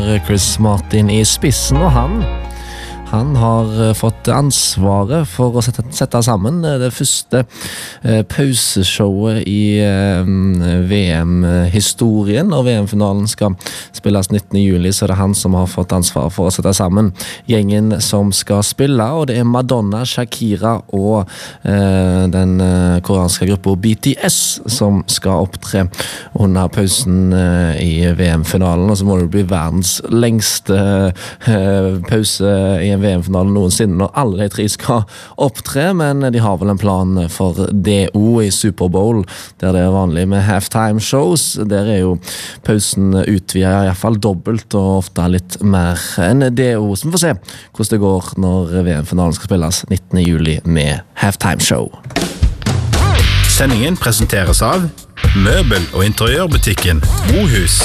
har Chris Martin I spissen, og han har fått ansvaret for å sette sammen det første pauseshowet I VM-historien. Når VM-finalen skal spilles 19. juli, så det han som har fått ansvaret for å sette sammen gjengen som skal spille, og det Madonna, Shakira og den koreanske gruppen BTS som skal opptre under pausen I VM-finalen, og så må det bli verdens lengste pause I VM-finalen noensinne når alle de tre skal opptre, men de har vel en plan for DO I Superbowl, der det vanlig med halftime shows. Der jo pausen utvidet I hvert fall dobbelt og ofte litt mer enn DO. Så vi får se hvordan det går når VM-finalen skal spilles 19. juli med halftime show. Sendingen presenteres av Møbel- og interiørbutikken Mohus.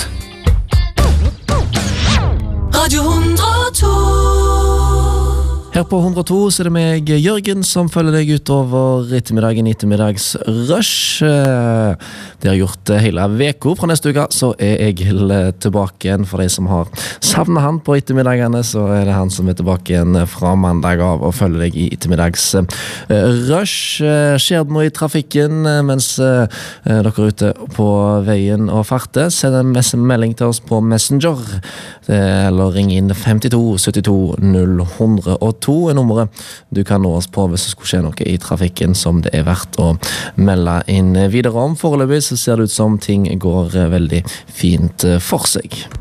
Radio 102. Her på 102 så det meg, Jørgen, som følger deg utover ettermiddagsrush. Det har gjort hele veko. Fra neste uke så Egil tilbake igjen. For de som har savnet han på ettermiddagene, så det han som tilbake igjen fra mandag av og følger deg I ettermiddagsrush. Skjer det noe I trafikken mens dere ute på veien og farter, send en melding til oss på Messenger, eller ring inn 52 72 002 nummeret du kan nå oss på hvis det skulle skje noe I trafikken som det verdt å melde inn videre om. Foreløpig så ser det ut som ting går veldig fint for seg.